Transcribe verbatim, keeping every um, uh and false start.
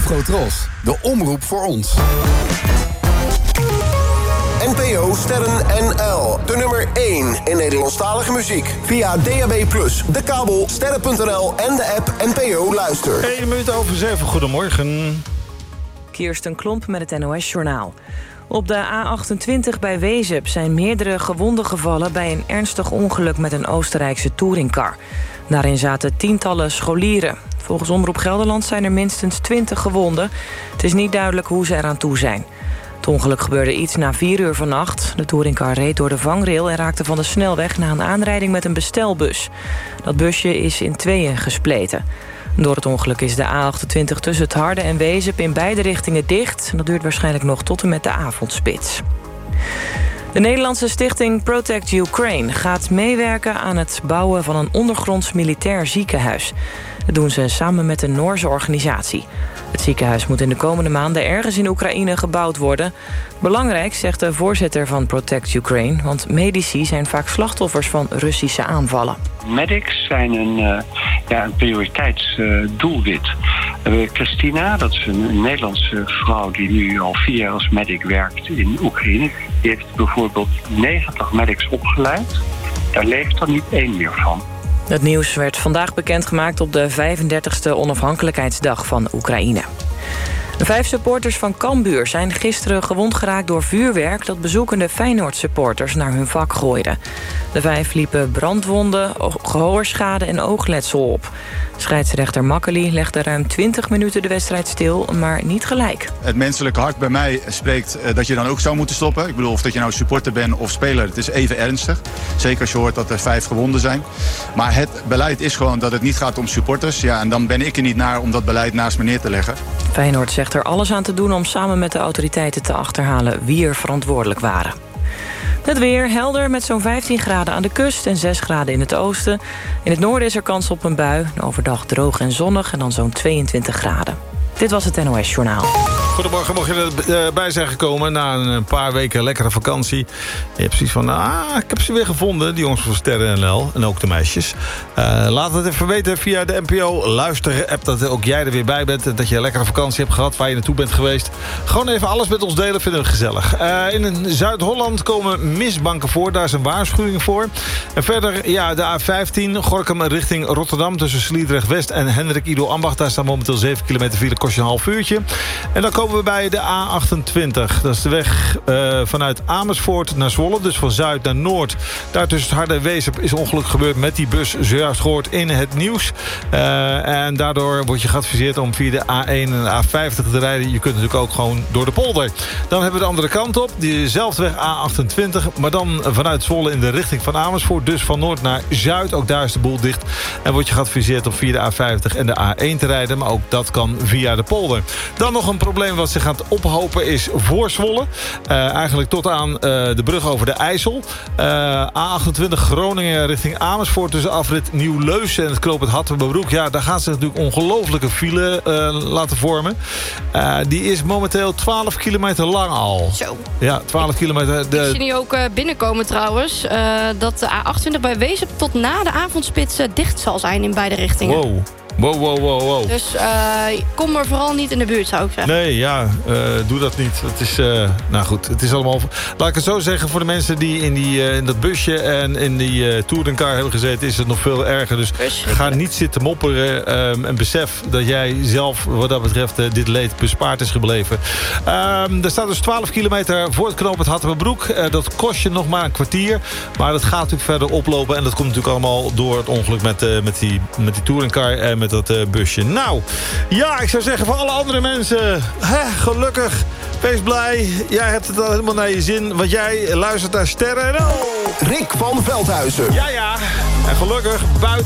Afro Tros, de omroep voor ons. N P O Sterren N L, de nummer één in Nederlandstalige muziek. Via D A B plus, de kabel, sterren punt n l en de app N P O Luister. één minuut over zeven, goedemorgen. Kirsten Klomp met het N O S-journaal. Op de A achtentwintig bij Wezep zijn meerdere gewonden gevallen bij een ernstig ongeluk met een Oostenrijkse touringcar. Daarin zaten tientallen scholieren. Volgens Omroep Gelderland zijn er minstens twintig gewonden. Het is niet duidelijk hoe ze eraan toe zijn. Het ongeluk gebeurde iets na vier uur vannacht. De touringcar reed door de vangrail en raakte van de snelweg na een aanrijding met een bestelbus. Dat busje is in tweeën gespleten. Door het ongeluk is de A achtentwintig tussen het Harde en Wezep in beide richtingen dicht. En dat duurt waarschijnlijk nog tot en met de avondspits. De Nederlandse stichting Protect Ukraine gaat meewerken aan het bouwen van een ondergronds militair ziekenhuis. Dat doen ze samen met een Noorse organisatie. Het ziekenhuis moet in de komende maanden ergens in Oekraïne gebouwd worden. Belangrijk, zegt de voorzitter van Protect Ukraine, want medici zijn vaak slachtoffers van Russische aanvallen. Medics zijn een, uh, ja, een prioriteitsdoelwit. Uh, we hebben Christina, dat is een, een Nederlandse vrouw die nu al vier jaar als medic werkt in Oekraïne. Die heeft bijvoorbeeld negentig medics opgeleid. Daar leeft er niet één meer van. Het nieuws werd vandaag bekendgemaakt op de vijfendertigste onafhankelijkheidsdag van Oekraïne. De vijf supporters van Cambuur zijn gisteren gewond geraakt door vuurwerk dat bezoekende Feyenoord-supporters naar hun vak gooiden. De vijf liepen brandwonden, gehoorschade en oogletsel op. Scheidsrechter Makkeli legde ruim twintig minuten de wedstrijd stil, maar niet gelijk. Het menselijke hart bij mij spreekt dat je dan ook zou moeten stoppen. Ik bedoel, of dat je nou supporter bent of speler, het is even ernstig. Zeker als je hoort dat er vijf gewonden zijn. Maar het beleid is gewoon dat het niet gaat om supporters. Ja, en dan ben ik er niet naar om dat beleid naast me neer te leggen. Feyenoord zegt er alles aan te doen om samen met de autoriteiten te achterhalen wie er verantwoordelijk waren. Het weer helder met zo'n vijftien graden aan de kust en zes graden in het oosten. In het noorden is er kans op een bui. Overdag droog en zonnig en dan zo'n tweeëntwintig graden. Dit was het N O S-journaal. Goedemorgen, mocht je erbij zijn gekomen na een paar weken lekkere vakantie. Je hebt precies van, ah, ik heb ze weer gevonden, die jongens van Sterren N L. En ook de meisjes. Uh, laat het even weten via de N P O Luisteren-app dat ook jij er weer bij bent. En dat je een lekkere vakantie hebt gehad, waar je naartoe bent geweest. Gewoon even alles met ons delen, vinden we gezellig. Uh, in Zuid-Holland komen mistbanken voor, daar is een waarschuwing voor. En verder, ja, de A vijftien, Gorinchem richting Rotterdam, tussen Sliedrecht-West en Hendrik Ido Ambacht. Daar staan momenteel zeven kilometer file, kost je een half uurtje. En dan komen we bij de A achtentwintig. Dat is de weg uh, vanuit Amersfoort naar Zwolle. Dus van zuid naar noord. Daar tussen het Harde en Wezep is ongeluk gebeurd met die bus. Zojuist gehoord in het nieuws. Uh, en daardoor word je geadviseerd om via de A één en de A vijftig te rijden. Je kunt natuurlijk ook gewoon door de polder. Dan hebben we de andere kant op. Diezelfde weg A achtentwintig. Maar dan vanuit Zwolle in de richting van Amersfoort. Dus van noord naar zuid. Ook daar is de boel dicht. En word je geadviseerd om via de A vijftig en de A één te rijden. Maar ook dat kan via de polder. Dan nog een probleem wat zich gaat ophopen is voor Zwolle. Uh, eigenlijk tot aan uh, de brug over de IJssel. Uh, A achtentwintig Groningen richting Amersfoort tussen afrit Nieuw-Leus en het knooppunt Hattemerbroek. Ja, daar gaat zich natuurlijk ongelofelijke file uh, laten vormen. Uh, die is momenteel twaalf kilometer lang al. Zo. Ja, twaalf kilometer. De... Ik zie nu ook uh, binnenkomen trouwens. Uh, dat de A achtentwintig bij Wezep tot na de avondspits uh, dicht zal zijn in beide richtingen. Wow. Wow, wow, wow, wow. Dus uh, kom er vooral niet in de buurt, zou ik zeggen. Nee, ja, uh, doe dat niet. Het is, uh, nou goed, het is allemaal... Laat ik het zo zeggen, voor de mensen die in, die, uh, in dat busje en in die uh, touringcar hebben gezeten, is het nog veel erger. Dus ga niet zitten mopperen um, en besef dat jij zelf, wat dat betreft, uh, dit leed bespaard is gebleven. Um, er staat dus twaalf kilometer voor het knooppunt Hattemerbroek. Uh, dat kost je nog maar een kwartier. Maar dat gaat natuurlijk verder oplopen. En dat komt natuurlijk allemaal door het ongeluk met, uh, met, die, met die touringcar en met dat uh, busje. Nou, ja, ik zou zeggen voor alle andere mensen, hè, gelukkig, wees blij. Jij hebt het al helemaal naar je zin, want jij luistert naar Sterren. Rick van Veldhuizen. Ja, ja. En gelukkig, buiten